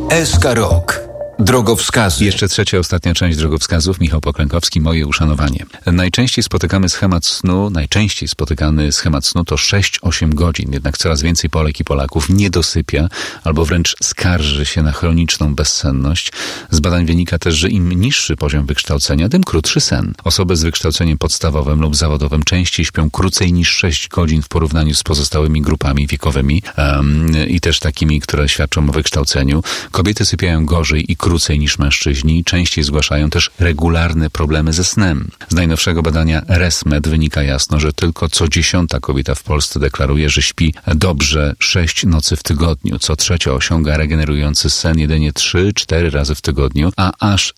SK Rok. Drogowskazy. Jeszcze trzecia, ostatnia część drogowskazów. Michał Poklękowski, moje uszanowanie. Najczęściej spotykany schemat snu to 6-8 godzin. Jednak coraz więcej Polek i Polaków nie dosypia albo wręcz skarży się na chroniczną bezsenność. Z badań wynika też, że im niższy poziom wykształcenia, tym krótszy sen. Osoby z wykształceniem podstawowym lub zawodowym częściej śpią krócej niż 6 godzin w porównaniu z pozostałymi grupami wiekowymi i też takimi, które świadczą o wykształceniu. Kobiety sypiają gorzej i krócej niż mężczyźni, częściej zgłaszają też regularne problemy ze snem. Z najnowszego badania ResMed wynika jasno, że tylko co 10. kobieta w Polsce deklaruje, że śpi dobrze 6 nocy w tygodniu. Co trzecia osiąga regenerujący sen jedynie 3-4 razy w tygodniu, a aż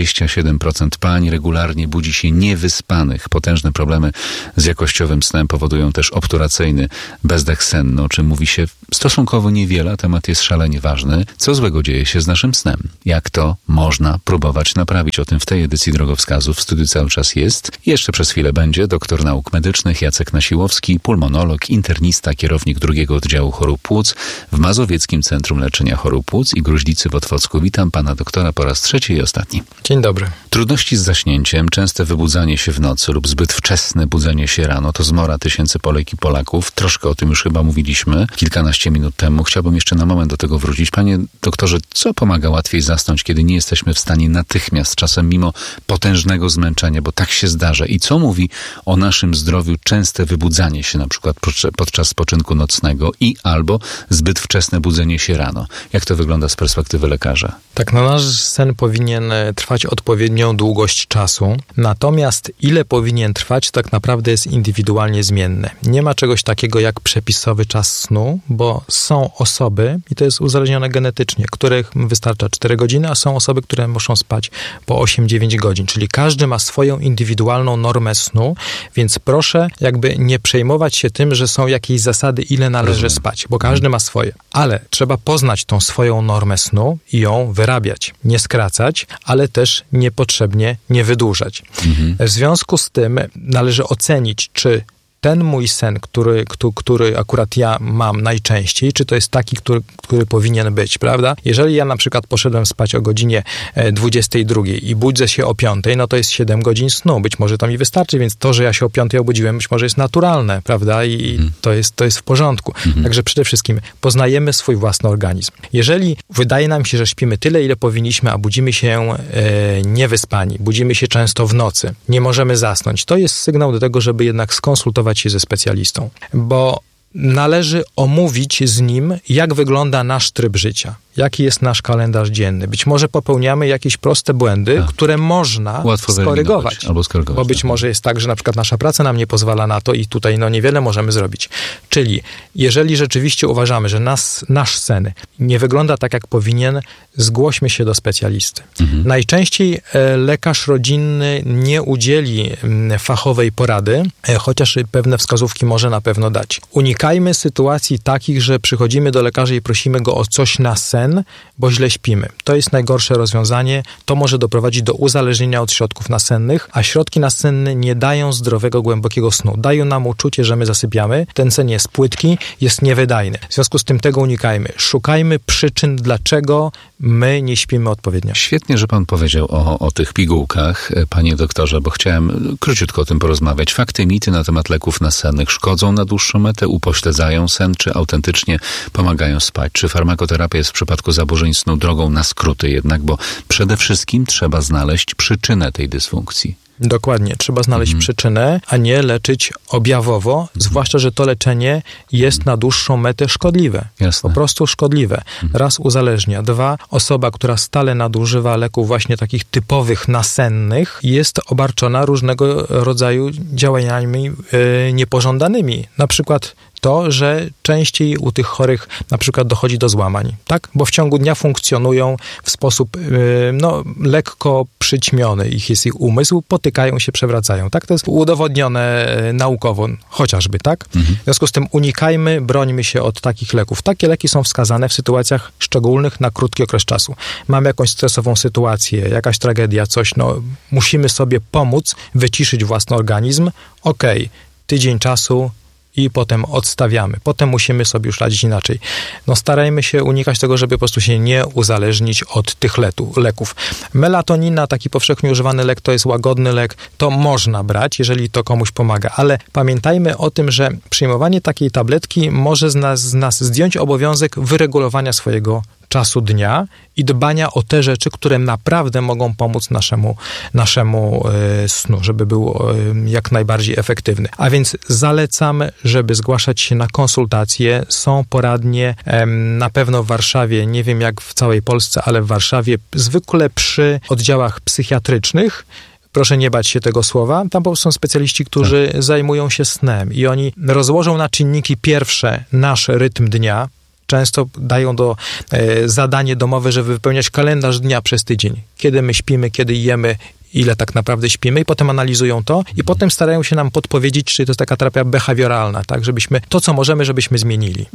27% pań regularnie budzi się niewyspanych. Potężne problemy z jakościowym snem powodują też obturacyjny bezdech senny, o czym mówi się stosunkowo niewiele, a temat jest szalenie ważny. Co złego dzieje się z naszym snem? Jak to można próbować naprawić? O tym w tej edycji drogowskazów w studiu cały czas jest. Jeszcze przez chwilę będzie doktor nauk medycznych Jacek Nasiłowski, pulmonolog, internista, kierownik drugiego oddziału chorób płuc w Mazowieckim Centrum Leczenia Chorób Płuc i Gruźlicy w Otwocku. Witam pana doktora po raz trzeci i ostatni. Dzień dobry. Trudności z zaśnięciem, częste wybudzanie się w nocy lub zbyt wczesne budzenie się rano to zmora tysięcy Polek i Polaków. Troszkę o tym już chyba mówiliśmy kilkanaście minut temu. Chciałbym jeszcze na moment do tego wrócić. Panie doktorze, co pomaga łatwiej zasnąć, kiedy nie jesteśmy w stanie natychmiast, czasem mimo potężnego zmęczenia, bo tak się zdarza. I co mówi o naszym zdrowiu częste wybudzanie się na przykład podczas spoczynku nocnego i albo zbyt wczesne budzenie się rano? Jak to wygląda z perspektywy lekarza? Tak, nasz sen powinien trwać odpowiednią długość czasu, natomiast ile powinien trwać, tak naprawdę jest indywidualnie zmienne. Nie ma czegoś takiego jak przepisowy czas snu, bo są osoby, i to jest uzależnione genetycznie, których wystarcza 4 godziny, a są osoby, które muszą spać po 8-9 godzin, czyli każdy ma swoją indywidualną normę snu, więc proszę jakby nie przejmować się tym, że są jakieś zasady, ile należy spać, bo każdy ma swoje. Ale trzeba poznać tą swoją normę snu i ją wyrabiać. Nie skracać, ale też niepotrzebnie nie wydłużać. W związku z tym należy ocenić, czy ten mój sen, który akurat ja mam najczęściej, czy to jest taki, który powinien być, prawda? Jeżeli ja na przykład poszedłem spać o godzinie 22 i budzę się o 5, no to jest 7 godzin snu. Być może to mi wystarczy, więc to, że ja się o 5 obudziłem, być może jest naturalne, prawda? I to jest w porządku. Także przede wszystkim poznajemy swój własny organizm. Jeżeli wydaje nam się, że śpimy tyle, ile powinniśmy, a budzimy się niewyspani, budzimy się często w nocy, nie możemy zasnąć, to jest sygnał do tego, żeby jednak skonsultować się ze specjalistą, bo należy omówić z nim, jak wygląda nasz tryb życia, jaki jest nasz kalendarz dzienny. Być może popełniamy jakieś proste błędy, które można skorygować. Bo być może jest tak, że na przykład nasza praca nam nie pozwala na to i tutaj niewiele możemy zrobić. Czyli jeżeli rzeczywiście uważamy, że nasz sen nie wygląda tak, jak powinien, zgłośmy się do specjalisty. Najczęściej lekarz rodzinny nie udzieli fachowej porady, chociaż pewne wskazówki może na pewno dać. Unikajmy sytuacji takich, że przychodzimy do lekarza i prosimy go o coś na sen, bo źle śpimy. To jest najgorsze rozwiązanie. To może doprowadzić do uzależnienia od środków nasennych, a środki nasenne nie dają zdrowego, głębokiego snu. Dają nam uczucie, że my zasypiamy. Ten sen jest płytki, jest niewydajny. W związku z tym tego unikajmy. Szukajmy przyczyn, dlaczego my nie śpimy odpowiednio. Świetnie, że pan powiedział o tych pigułkach, panie doktorze, bo chciałem króciutko o tym porozmawiać. Fakty i mity na temat leków nasennych szkodzą na dłuższą metę, upośledzają sen, czy autentycznie pomagają spać? Czy farmakoterapia jest w przypadku zaburzeń snu drogą na skróty jednak, bo przede wszystkim trzeba znaleźć przyczynę tej dysfunkcji. Dokładnie. Trzeba znaleźć przyczynę, a nie leczyć objawowo, zwłaszcza, że to leczenie jest na dłuższą metę szkodliwe. Jasne. Po prostu szkodliwe. Raz uzależnia. 2, osoba, która stale nadużywa leków właśnie takich typowych nasennych, jest obarczona różnego rodzaju działaniami niepożądanymi. Na przykład to, że częściej u tych chorych na przykład dochodzi do złamań, tak? Bo w ciągu dnia funkcjonują w sposób lekko przyćmiony. Ich umysł, potykają się, przewracają, tak? To jest udowodnione naukowo, chociażby, tak? W związku z tym unikajmy, brońmy się od takich leków. Takie leki są wskazane w sytuacjach szczególnych na krótki okres czasu. Mamy jakąś stresową sytuację, jakaś tragedia, coś, musimy sobie pomóc wyciszyć własny organizm. Tydzień czasu, i potem odstawiamy. Potem musimy sobie już radzić inaczej. No starajmy się unikać tego, żeby po prostu się nie uzależnić od tych leków. Melatonina, taki powszechnie używany lek, to jest łagodny lek, to można brać, jeżeli to komuś pomaga, ale pamiętajmy o tym, że przyjmowanie takiej tabletki może z nas zdjąć obowiązek wyregulowania swojego czasu dnia i dbania o te rzeczy, które naprawdę mogą pomóc naszemu snu, żeby był jak najbardziej efektywny. A więc zalecam, żeby zgłaszać się na konsultacje. Są poradnie, na pewno w Warszawie, nie wiem jak w całej Polsce, ale w Warszawie zwykle przy oddziałach psychiatrycznych. Proszę nie bać się tego słowa. Tam po prostu są specjaliści, którzy zajmują się snem i oni rozłożą na czynniki pierwsze nasz rytm dnia. Często dają zadanie domowe, żeby wypełniać kalendarz dnia przez tydzień. Kiedy my śpimy, kiedy jemy, ile tak naprawdę śpimy i potem analizują to i potem starają się nam podpowiedzieć, czy to jest taka terapia behawioralna, tak, żebyśmy to, co możemy, żebyśmy zmienili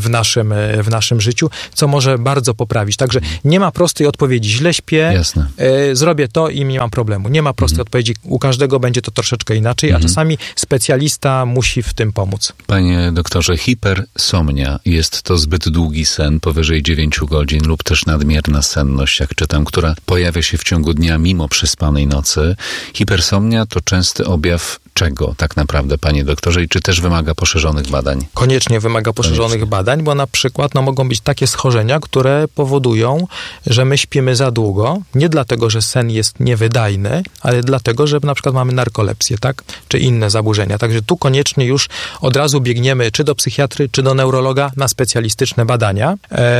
w naszym życiu, co może bardzo poprawić. Także nie ma prostej odpowiedzi. Źle śpię, zrobię to i nie mam problemu. Nie ma prostej odpowiedzi. U każdego będzie to troszeczkę inaczej, a czasami specjalista musi w tym pomóc. Panie doktorze, hipersomnia, jest to zbyt długi sen, powyżej 9 godzin lub też nadmierna senność, jak czytam, która pojawia się w ciągu dnia mimo przespanej nocy. Hipersomnia to częsty objaw czego tak naprawdę, panie doktorze, i czy też wymaga poszerzonych badań? Koniecznie wymaga poszerzonych badań, bo na przykład mogą być takie schorzenia, które powodują, że my śpimy za długo, nie dlatego, że sen jest niewydajny, ale dlatego, że na przykład mamy narkolepsję, tak? Czy inne zaburzenia. Także tu koniecznie już od razu biegniemy czy do psychiatry, czy do neurologa na specjalistyczne badania,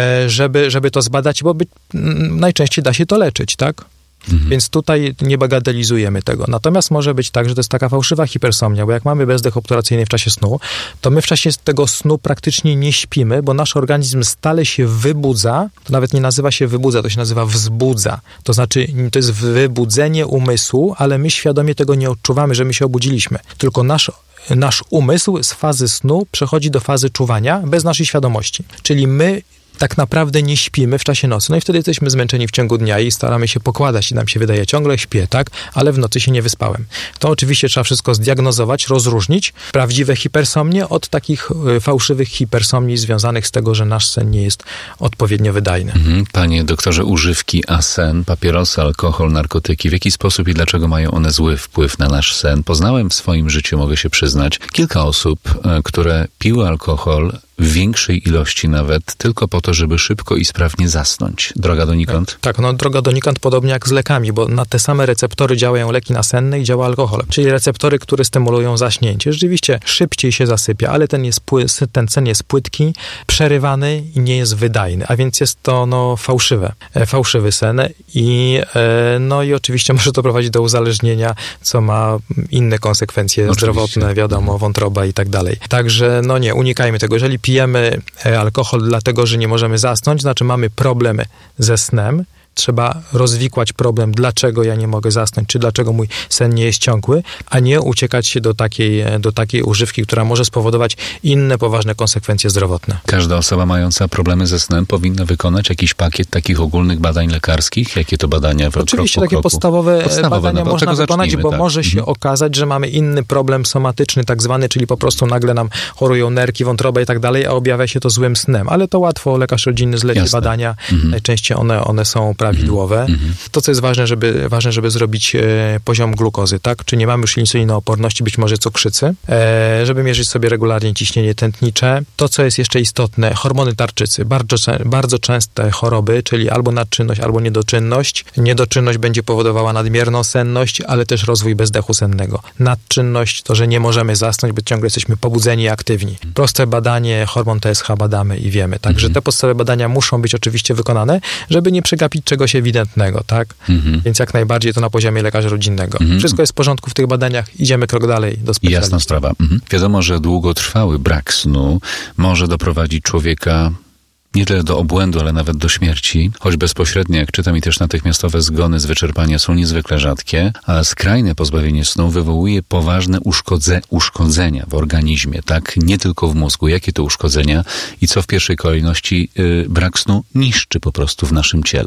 żeby to zbadać, bo najczęściej da się to leczyć, tak? Więc tutaj nie bagatelizujemy tego. Natomiast może być tak, że to jest taka fałszywa hipersomnia, bo jak mamy bezdech obturacyjny w czasie snu, to my w czasie tego snu praktycznie nie śpimy, bo nasz organizm stale się wybudza, to nawet nie nazywa się wybudza, to się nazywa wzbudza. To znaczy, to jest wybudzenie umysłu, ale my świadomie tego nie odczuwamy, że my się obudziliśmy. Tylko nasz umysł z fazy snu przechodzi do fazy czuwania bez naszej świadomości. Czyli my tak naprawdę nie śpimy w czasie nocy. No i wtedy jesteśmy zmęczeni w ciągu dnia i staramy się pokładać i nam się wydaje, ciągle śpię, tak? Ale w nocy się nie wyspałem. To oczywiście trzeba wszystko zdiagnozować, rozróżnić prawdziwe hipersomnie od takich fałszywych hipersomni związanych z tego, że nasz sen nie jest odpowiednio wydajny. Panie doktorze, używki, a sen, papierosy, alkohol, narkotyki, w jaki sposób i dlaczego mają one zły wpływ na nasz sen? Poznałem w swoim życiu, mogę się przyznać, kilka osób, które piły alkohol w większej ilości nawet, tylko po to, żeby szybko i sprawnie zasnąć. Droga donikąd? Tak, droga donikąd podobnie jak z lekami, bo na te same receptory działają leki nasenne i działa alkohol. Czyli receptory, które stymulują zaśnięcie. Rzeczywiście szybciej się zasypia, ale ten sen jest płytki, przerywany i nie jest wydajny, a więc jest to fałszywy sen i oczywiście może to prowadzić do uzależnienia, co ma inne konsekwencje zdrowotne, wiadomo, wątroba i tak dalej. Także nie, unikajmy tego. Jeżeli pijemy alkohol dlatego, że nie możemy zasnąć, znaczy mamy problemy ze snem, trzeba rozwikłać problem, dlaczego ja nie mogę zasnąć, czy dlaczego mój sen nie jest ciągły, a nie uciekać się do takiej używki, która może spowodować inne poważne konsekwencje zdrowotne. Każda osoba mająca problemy ze snem powinna wykonać jakiś pakiet takich ogólnych badań lekarskich? Jakie to badania? Oczywiście takie podstawowe badania można wykonać, bo może się okazać, że mamy inny problem somatyczny, tak zwany, czyli po prostu nagle nam chorują nerki, wątroba i tak dalej, a objawia się to złym snem. Ale to łatwo lekarz rodzinny zleci badania. Najczęściej one są prawidłowe. To, co jest ważne, żeby zrobić poziom glukozy, tak? Czy nie mamy już insulinooporności, być może cukrzycy, żeby mierzyć sobie regularnie ciśnienie tętnicze. To, co jest jeszcze istotne, hormony tarczycy. Bardzo częste choroby, czyli albo nadczynność, albo niedoczynność. Niedoczynność będzie powodowała nadmierną senność, ale też rozwój bezdechu sennego. Nadczynność to, że nie możemy zasnąć, bo ciągle jesteśmy pobudzeni i aktywni. Proste badanie, hormon TSH badamy i wiemy. Także te podstawowe badania muszą być oczywiście wykonane, żeby nie przegapić czegoś ewidentnego, tak? Więc jak najbardziej to na poziomie lekarza rodzinnego. Wszystko jest w porządku w tych badaniach, idziemy krok dalej do specjalisty. Jasna sprawa. Wiadomo, że długotrwały brak snu może doprowadzić człowieka nie tyle do obłędu, ale nawet do śmierci, choć bezpośrednio, jak czytam, i też natychmiastowe zgony z wyczerpania są niezwykle rzadkie, a skrajne pozbawienie snu wywołuje poważne uszkodzenia w organizmie, tak? Nie tylko w mózgu. Jakie to uszkodzenia i co w pierwszej kolejności brak snu niszczy po prostu w naszym ciele?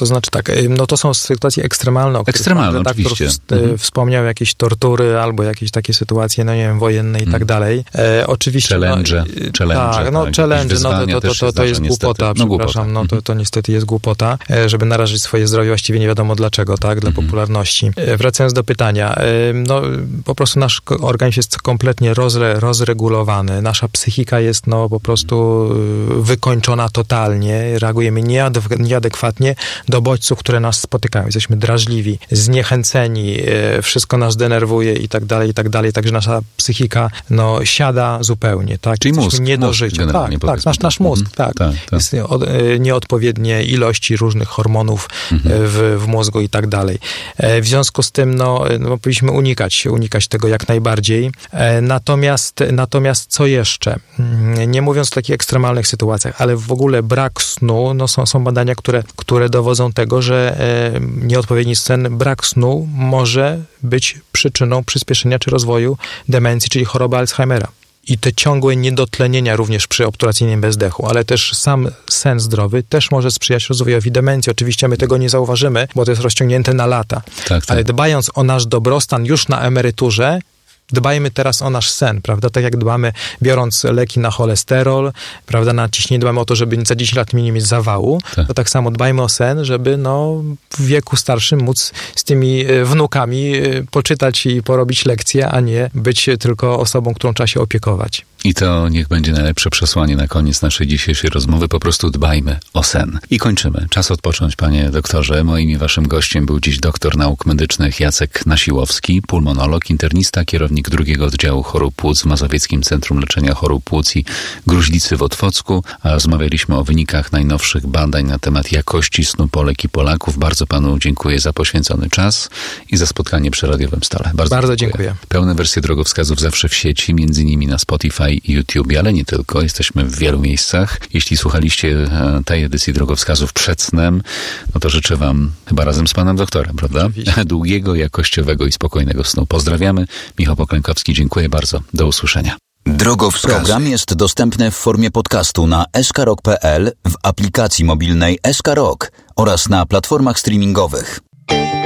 To znaczy tak, no to są sytuacje ekstremalne, o których pan redaktor wspomniał, jakieś tortury albo jakieś takie sytuacje, no nie wiem, wojenne i tak dalej. Oczywiście. Challenge. To jest głupota, przepraszam, to niestety jest głupota, żeby narażyć swoje zdrowie właściwie nie wiadomo dlaczego, tak, dla popularności. Wracając do pytania, no po prostu nasz organizm jest kompletnie rozregulowany, nasza psychika jest no po prostu wykończona totalnie, reagujemy nieadekwatnie do bodźców, które nas spotykają. Jesteśmy drażliwi, zniechęceni, wszystko nas denerwuje i tak dalej, także nasza psychika no siada zupełnie, tak? Czyli mózg. Nie do życia. Tak, nasz mózg, tak. Jest nieodpowiednie ilości różnych hormonów w mózgu i tak dalej. W związku z tym, no powinniśmy unikać tego jak najbardziej. Natomiast co jeszcze? Nie mówiąc o takich ekstremalnych sytuacjach, ale w ogóle brak snu, no są badania, które dowodzą tego, że nieodpowiedni sen, brak snu może być przyczyną przyspieszenia czy rozwoju demencji, czyli choroby Alzheimera. I te ciągłe niedotlenienia również przy obturacyjnym bezdechu, ale też sam sen zdrowy też może sprzyjać rozwojowi demencji. Oczywiście my tego nie zauważymy, bo to jest rozciągnięte na lata. Tak. Ale dbając o nasz dobrostan już na emeryturze, dbajmy teraz o nasz sen, prawda? Tak jak dbamy, biorąc leki na cholesterol, prawda, na ciśnienie, dbamy o to, żeby za 10 lat nie mieć zawału, to tak samo dbajmy o sen, żeby w wieku starszym móc z tymi wnukami poczytać i porobić lekcje, a nie być tylko osobą, którą trzeba się opiekować. I to niech będzie najlepsze przesłanie na koniec naszej dzisiejszej rozmowy. Po prostu dbajmy o sen. I kończymy. Czas odpocząć, panie doktorze. Moim i waszym gościem był dziś doktor nauk medycznych Jacek Nasiłowski, pulmonolog, internista, kierownik drugiego oddziału chorób płuc w Mazowieckim Centrum Leczenia Chorób Płuc i Gruźlicy w Otwocku. A rozmawialiśmy o wynikach najnowszych badań na temat jakości snu Polek i Polaków. Bardzo panu dziękuję za poświęcony czas i za spotkanie przy Radiowym Stole. Bardzo dziękuję. Pełne wersje drogowskazów zawsze w sieci, między innymi na Spotify i YouTube, ale nie tylko. Jesteśmy w wielu miejscach. Jeśli słuchaliście tej edycji drogowskazów przed snem, no to życzę wam chyba razem z panem doktorem, prawda? Oczywiście. Długiego, jakościowego i spokojnego snu. Pozdrawiamy. Michał Poklękowski, dziękuję bardzo. Do usłyszenia. Drogowskazy. Program jest dostępny w formie podcastu na skrok.pl, w aplikacji mobilnej SK Rock oraz na platformach streamingowych.